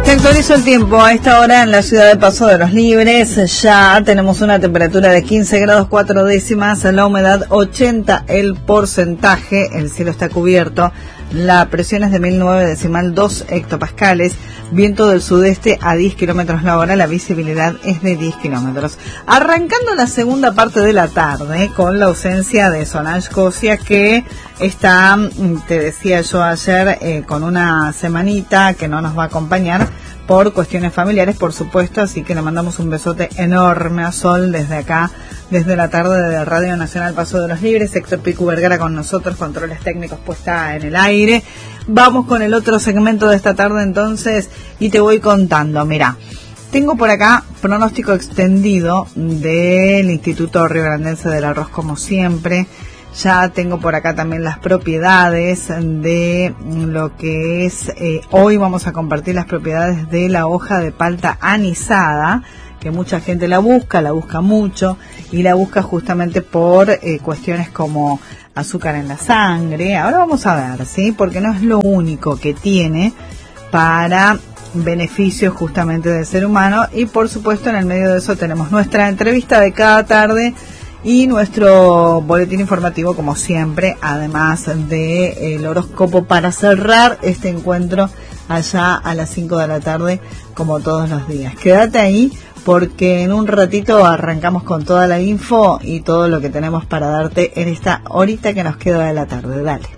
Te actualizo el tiempo. A esta hora en la ciudad de Paso de los Libres ya tenemos una temperatura de 15 grados 4 décimas, la humedad 80 el porcentaje, el cielo está cubierto, la presión es de 1009,2 hectopascales, viento del sudeste a 10 kilómetros la hora, la visibilidad es de 10 kilómetros. Arrancando la segunda parte de la tarde con la ausencia de Solange Cosia, que está, te decía yo ayer, con una semanita que no nos va a acompañar por cuestiones familiares, por supuesto, así que le mandamos un besote enorme a Sol desde acá, desde la tarde de Radio Nacional Paso de los Libres. Héctor Picu Vergara con nosotros, controles técnicos puesta en el aire. Vamos con el otro segmento de esta tarde entonces y te voy contando. Mira, tengo por acá pronóstico extendido del Instituto Riograndense del Arroz como siempre. Ya tengo por acá también las propiedades de lo que es, hoy vamos a compartir las propiedades de la hoja de palta anisada, que mucha gente la busca mucho, y la busca justamente por cuestiones como azúcar en la sangre. Ahora vamos a ver, ¿sí? Porque no es lo único que tiene para beneficios justamente del ser humano, y por supuesto en el medio de eso tenemos nuestra entrevista de cada tarde y nuestro boletín informativo como siempre, además de el horóscopo para cerrar este encuentro allá a las 5 de la tarde como todos los días. Quédate ahí porque en un ratito arrancamos con toda la info y todo lo que tenemos para darte en esta horita que nos queda de la tarde. Dale.